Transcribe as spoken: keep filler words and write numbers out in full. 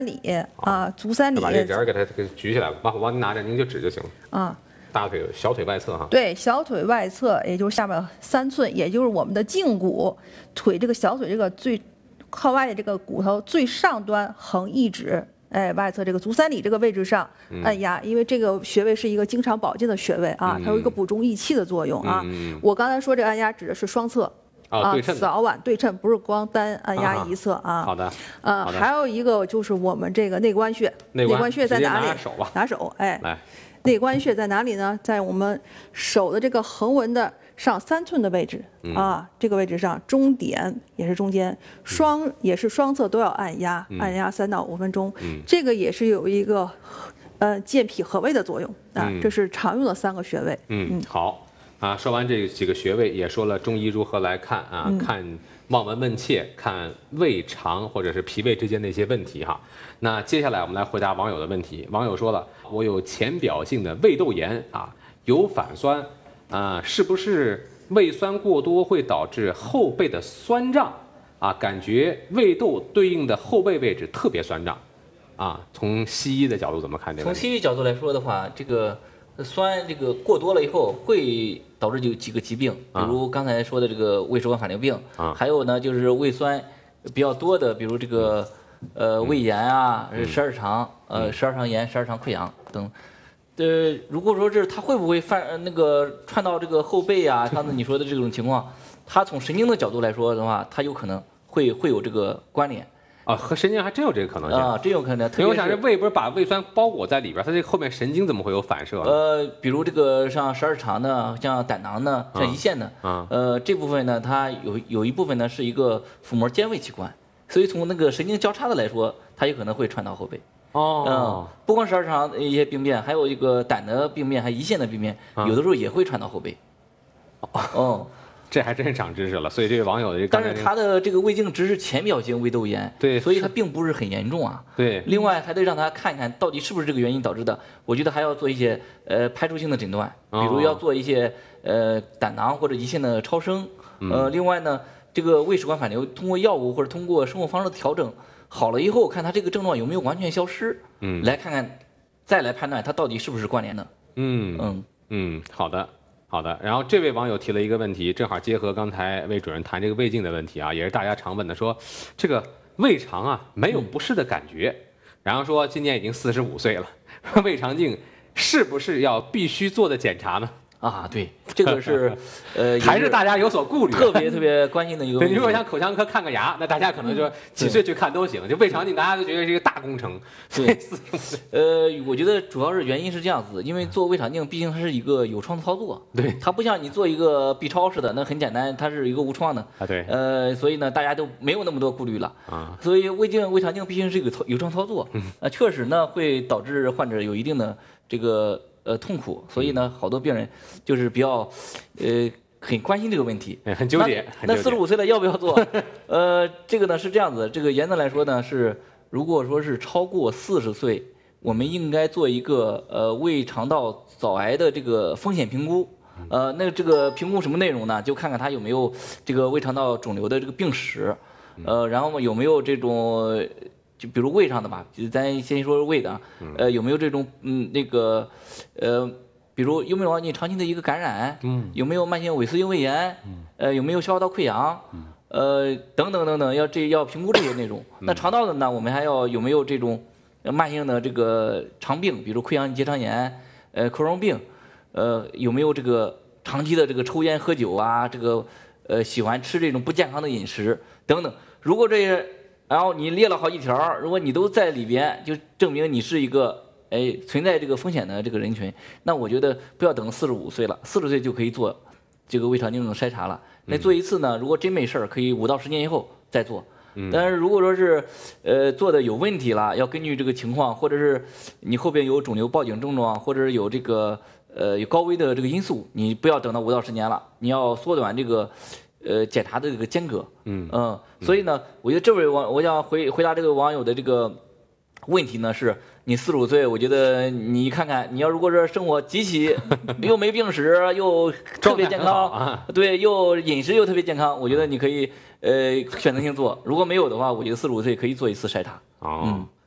里啊，足三里。 把这人给它给举起来吧，我帮您拿着，您就指就行了。 啊， 大腿、小腿外侧哈。 对，小腿外侧，也就是下面三寸，也就是我们的胫骨，腿这个小腿这个最靠外的这个骨头最上端横一指。哎，外侧这个足三里这个位置上按压，因为这个穴位是一个经常保健的穴位啊，它有一个补中益气的作用啊。我刚才说这按压指的是双侧。 啊， 早晚对称，不是光单按压一侧啊。 好的。 呃，还有一个就是我们这个内关穴，内关穴在哪里？ 拿手吧。 拿手，哎。 来。 内关穴在哪里呢？在我们手的这个横纹的上三寸的位置啊，这个位置上中点也是中间，双也是双侧都要按压，按压三到五分钟。这个也是有一个呃健脾和胃的作用啊。这是常用的三个穴位。 嗯，好。啊，说完这几个穴位，也说了中医如何来看啊，嗯、看望闻问切，看胃肠或者是脾胃之间的一些问题哈。那接下来我们来回答网友的问题。网友说了，我有浅表性的胃窦炎啊，有反酸啊，是不是胃酸过多会导致后背的酸胀啊？感觉胃窦对应的后背位置特别酸胀啊。从西医的角度怎么看这个？ 从西医角度来说的话，这个。酸这个过多了以后会导致有几个疾病，比如刚才说的这个胃食管反流病，啊、还有呢就是胃酸比较多的，比如这个呃胃炎啊、十二肠呃十二肠炎、十二肠溃疡等。呃，如果说是它会不会犯那个串到这个后背啊？刚才你说的这种情况，它从神经的角度来说的话，它有可能会会有这个关联。 啊，和神经还真有这个可能性啊，真有可能。 因为我想这胃不是把胃酸包裹在里边，它这后面神经怎么会有反射？ 呃，比如这个像十二肠的，像胆囊的，像胰腺的，啊，呃，这部分呢，它有有一部分呢是一个腹膜间位器官，所以从那个神经交叉的来说，它有可能会传到后背。 哦， 嗯，不光十二肠一些病变，还有一个胆的病变，还胰腺的病变，有的时候也会传到后背。哦。 这还真是长知识了，所以这位网友的这个， 但是他的这个胃镜只是浅表性胃窦炎， 对， 所以它并不是很严重啊。 对， 另外还得让他看看到底是不是这个原因导致的。我觉得还要做一些呃排除性的诊断，比如要做一些呃胆囊或者胰腺的超声。呃，另外呢，这个胃食管反流通过药物或者通过生活方式的调整好了以后，看他这个症状有没有完全消失，嗯，来看看，再来判断它到底是不是关联的。 嗯嗯嗯，好的。好的，然后这位网友提了一个问题，正好结合刚才魏主任谈这个胃镜的问题啊，也是大家常问的，说这个胃肠啊没有不适的感觉，嗯、然后说今年已经四十五岁了，胃肠镜是不是要必须做的检查呢？ 啊，对，这个是，呃， 还是大家有所顾虑， 特别特别关心的一个问题。 如果像口腔科看个牙，那大家可能就几岁去看都行。就胃肠镜，大家都觉得是一个大工程。 对，呃，我觉得主要是原因是这样子，因为做胃肠镜毕竟它是一个有创的操作， 对， 它不像你做一个 B 超似的，那很简单，它是一个无创的啊，对， 呃，所以呢，大家都没有那么多顾虑了啊。所以胃镜、胃肠镜毕竟是一个操有创操作，啊，确实呢会导致患者有一定的这个。呃，痛苦，所以呢，好多病人就是比较，呃，很关心这个问题， 很纠结。 那四十五岁了要不要做？呃，这个呢是这样子，这个严格来说呢是，如果说是超过四十岁，我们应该做一个呃胃肠道早癌的这个风险评估。呃，那这个评估什么内容呢？就看看他有没有这个胃肠道肿瘤的这个病史，呃，然后呢有没有这种。就比如胃上的吧，就咱先说胃的，呃，有没有这种嗯那个，呃，比如有没有你长期的一个感染，嗯，有没有慢性萎缩性胃炎，嗯，呃，有没有消化道溃疡，嗯，呃，等等等等，要这要评估这些内容。那肠道的呢，我们还要有没有这种慢性的这个肠病，比如溃疡结肠炎，呃，克隆病，呃，有没有这个长期的这个抽烟喝酒啊，这个呃喜欢吃这种不健康的饮食等等。如果这些然后你列了好几条，如果你都在里边，就证明你是一个哎存在这个风险的这个人群。那我觉得不要等四十五岁了，四十岁就可以做这个胃肠镜筛查了。那做一次呢，如果真没事儿，可以五到十年以后再做。但是如果说是呃做的有问题了，要根据这个情况，或者是你后边有肿瘤报警症状，或者是有这个呃有高危的这个因素，你不要等到五到十年了，你要缩短这个。呃，检查的这个间隔，嗯嗯，所以呢，我觉得这位网，我想回回答这个网友的这个问题呢，是你四十五岁，我觉得你看看，你要如果是生活极其又没病史，又特别健康，啊、对，又饮食又特别健康，我觉得你可以呃选择性做，如果没有的话，我觉得四十五岁可以做一次筛查， 哦。嗯